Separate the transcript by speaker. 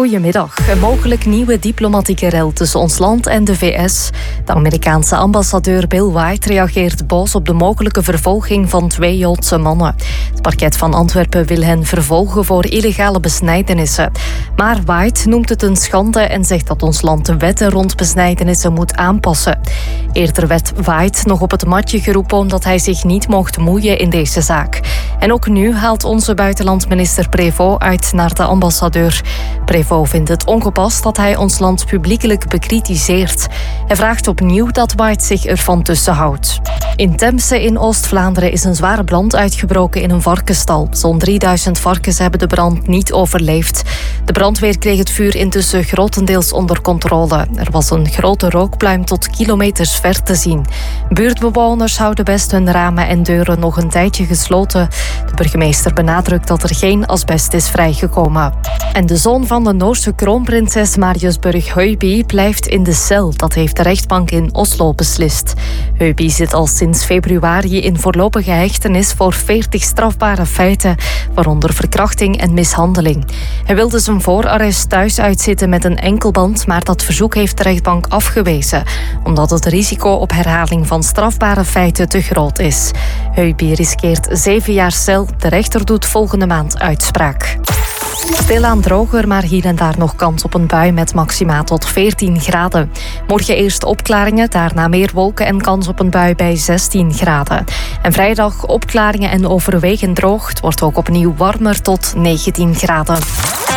Speaker 1: Goedemiddag. Een mogelijk nieuwe diplomatieke rel tussen ons land en de VS. De Amerikaanse ambassadeur Bill White reageert boos op de mogelijke vervolging van 2 Joodse mannen. Het parket van Antwerpen wil hen vervolgen voor illegale besnijdenissen. Maar White noemt het een schande en zegt dat ons land de wetten rond besnijdenissen moet aanpassen. Eerder werd White nog op het matje geroepen omdat hij zich niet mocht moeien in deze zaak. En ook nu haalt onze buitenlandminister Prévost uit naar de ambassadeur. Prévost vindt het ongepast dat hij ons land publiekelijk bekritiseert. Hij vraagt opnieuw dat White zich ervan tussenhoudt. In Temse in Oost-Vlaanderen is een zware brand uitgebroken in een varkenstal. Zo'n 3000 varkens hebben de brand niet overleefd. De brandweer kreeg het vuur intussen grotendeels onder controle. Er was een grote rookpluim tot kilometers ver te zien. Buurtbewoners houden best hun ramen en deuren nog een tijdje gesloten. De burgemeester benadrukt dat er geen asbest is vrijgekomen. En de zoon van de Noorse kroonprinses Mariusburg Høiby blijft in de cel. Dat heeft de rechtbank in Oslo beslist. Høiby zit al sinds februari in voorlopige hechtenis voor 40 strafbare feiten, waaronder verkrachting en mishandeling. Hij wilde zijn voorarrest thuis uitzitten met een enkelband, maar dat verzoek heeft de rechtbank afgewezen, omdat het risico op herhaling van strafbare feiten te groot is. Høiby riskeert 7 jaar cel. De rechter doet volgende maand uitspraak. Stilaan droger, maar hier en daar nog kans op een bui met maxima tot 14 graden. Morgen eerst opklaringen, daarna meer wolken en kans op een bui bij 16 graden. En vrijdag opklaringen en overwegend droog. Het wordt ook opnieuw warmer tot 19 graden.